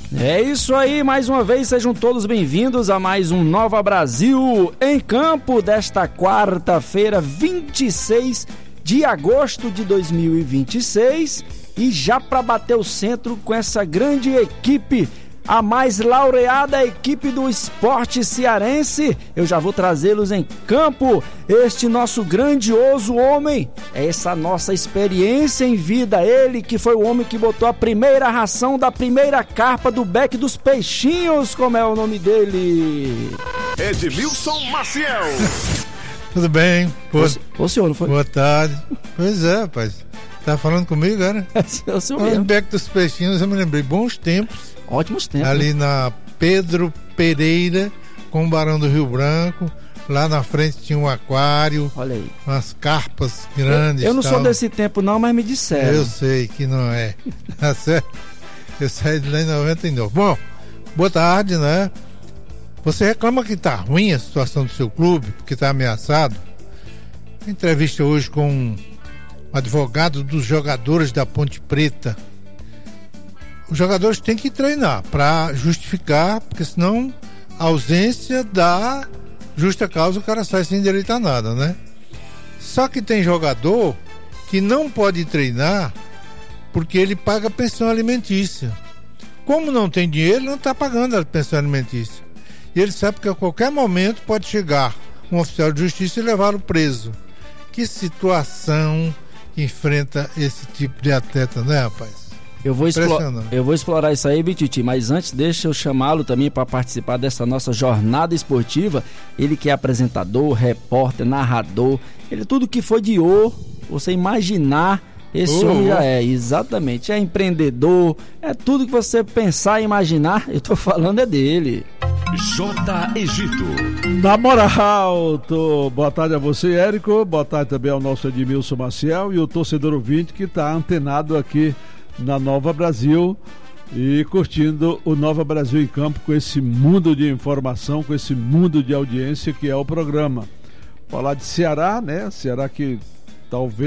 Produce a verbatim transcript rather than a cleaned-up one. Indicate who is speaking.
Speaker 1: É isso aí, mais uma vez, sejam todos bem-vindos a mais um Nova Brasil em Campo desta quarta-feira, vinte e seis de agosto de dois mil e vinte e seis, e já para bater o centro com essa grande equipe, a mais laureada equipe do esporte cearense, eu já vou trazê-los em campo. Este nosso grandioso homem, essa nossa experiência em vida, ele que foi o homem que botou a primeira ração da primeira carpa do Beck dos Peixinhos, como é o nome dele?
Speaker 2: Edmilson Maciel.
Speaker 3: Tudo bem? Boa...
Speaker 1: O senhor, não foi?
Speaker 3: Boa tarde. Pois é, rapaz. Tá falando comigo, era?
Speaker 1: É o senhor
Speaker 3: mesmo.
Speaker 1: mesmo.
Speaker 3: Beck dos Peixinhos, eu me lembrei. Bons tempos.
Speaker 1: Ótimos tempos.
Speaker 3: Ali na Pedro Pereira, com o Barão do Rio Branco. Lá na frente tinha um aquário.
Speaker 1: Olha aí.
Speaker 3: Umas carpas grandes.
Speaker 1: Eu, eu não
Speaker 3: tal.
Speaker 1: sou desse tempo não, mas me disseram.
Speaker 3: Eu sei que não é. Tá certo? Eu saí de lá em noventa e nove. Bom, boa tarde, né? Você reclama que tá ruim a situação do seu clube, porque tá ameaçado? Entrevista hoje com um advogado dos jogadores da Ponte Preta. Os jogadores têm que treinar para justificar, porque senão a ausência dá justa causa, o cara sai sem direito a nada, né? Só que tem jogador que não pode treinar porque ele paga pensão alimentícia. Como não tem dinheiro, ele não está pagando a pensão alimentícia. E ele sabe que a qualquer momento pode chegar um oficial de justiça e levá-lo preso. Que situação que enfrenta esse tipo de atleta, né, rapaz?
Speaker 1: Eu vou, explo- eu vou explorar isso aí, Bititi, mas antes deixa eu chamá-lo também para participar dessa nossa jornada esportiva. Ele que é apresentador, repórter, narrador, ele tudo que foi de O, você imaginar, esse
Speaker 3: oh,
Speaker 1: homem já
Speaker 3: oh.
Speaker 1: é, exatamente, é empreendedor, é tudo que você pensar e imaginar, eu tô falando é dele.
Speaker 2: J. Egito.
Speaker 4: Na moral, tô... boa tarde a você, Érico, boa tarde também ao nosso Edmilson Maciel e o torcedor ouvinte que está antenado aqui na Nova Brasil e curtindo o Nova Brasil em Campo com esse mundo de informação, com esse mundo de audiência que é o programa. Falar de Ceará, né? Ceará que talvez